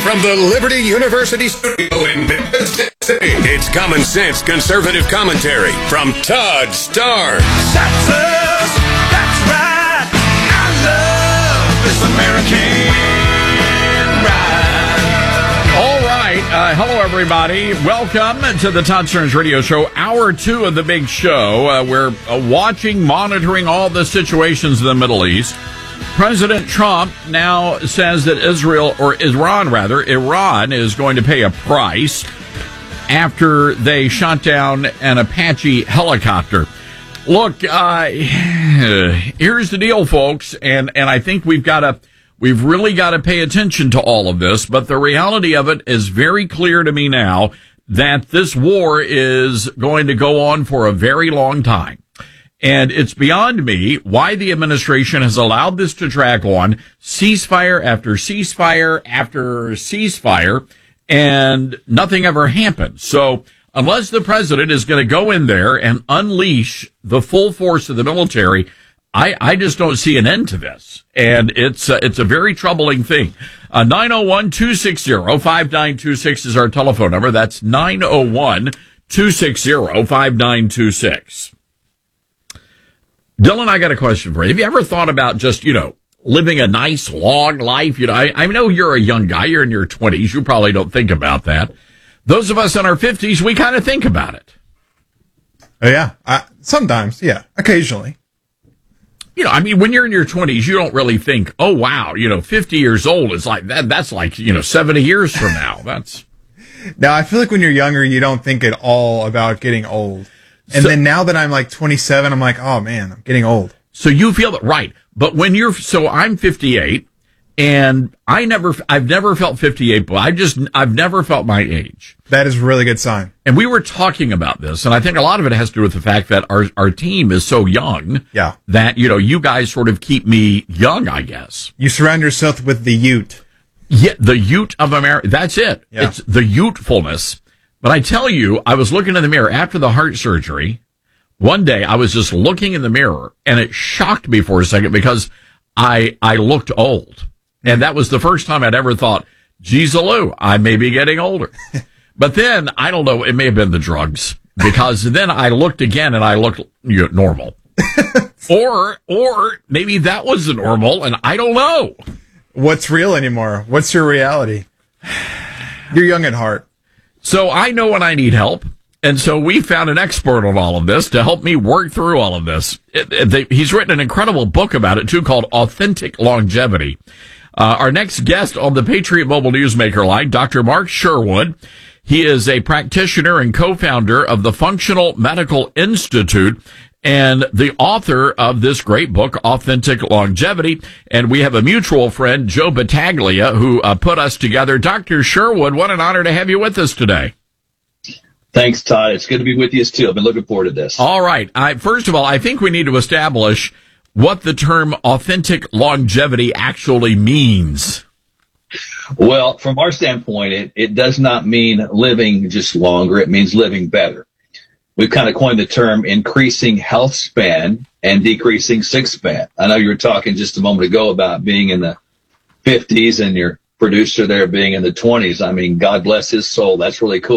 from the Liberty University studio in Memphis, Tennessee, it's Common Sense Conservative Commentary from Todd Starr. That's us, that's right. I love this American ride. All right. Hello, everybody. Welcome to the Todd Starnes Radio Show, Hour 2 of the big show. We're watching, monitoring all the situations in the Middle East. President Trump now says that Iran is going to pay a price after they shot down an Apache helicopter. Look, here's the deal, folks, and I think we've really got to pay attention to all of this, but the reality of it is very clear to me now that this war is going to go on for a very long time. And it's beyond me why the administration has allowed this to drag on, ceasefire after ceasefire after ceasefire, and nothing ever happens. So unless the president is going to go in there and unleash the full force of the military, I just don't see an end to this. And it's a very troubling thing. 901-260-5926 is our telephone number. That's 901-260-5926. Dylan, I got a question for you. Have you ever thought about just, living a nice, long life? I know you're a young guy. You're in your 20s. You probably don't think about that. Those of us in our 50s, we kind of think about it. Oh, yeah. Sometimes, yeah. Occasionally. When you're in your 20s, you don't really think, oh, wow, 50 years old is like that. That's like, 70 years from now. No, I feel like when you're younger, you don't think at all about getting old. And then now that I'm like 27, I'm like, oh man, I'm getting old. So you feel that, right. But I'm 58 and I've never felt 58, but I've never felt my age. That is a really good sign. And we were talking about this, and I think a lot of it has to do with the fact that our team is so young. Yeah. That, you guys sort of keep me young, I guess. You surround yourself with the Ute. Yeah, the Ute of America. That's it. Yeah. It's the Utefulness. But I tell you, I was looking in the mirror after the heart surgery. One day I was just looking in the mirror and it shocked me for a second because I looked old. And that was the first time I'd ever thought, geez, I may be getting older. But then, I don't know, it may have been the drugs because then I looked again and I looked normal. or maybe that was the normal and I don't know. What's real anymore? What's your reality? You're young at heart. So I know when I need help, and so we found an expert on all of this to help me work through all of this. He's written an incredible book about it, too, called Authentic Longevity. Our next guest on the Patriot Mobile Newsmaker line, Dr. Mark Sherwood. He is a practitioner and co-founder of the Functional Medical Institute and the author of this great book, Authentic Longevity. And we have a mutual friend, Joe Battaglia, who put us together. Dr. Sherwood, what an honor to have you with us today. Thanks, Todd. It's good to be with you, too. I've been looking forward to this. All right. First of all, I think we need to establish what the term authentic longevity actually means. Well, from our standpoint, it does not mean living just longer. It means living better. We've kind of coined the term increasing health span and decreasing sick span. I know you were talking just a moment ago about being in the 50s and your producer there being in the 20s. I mean, God bless his soul. That's really cool.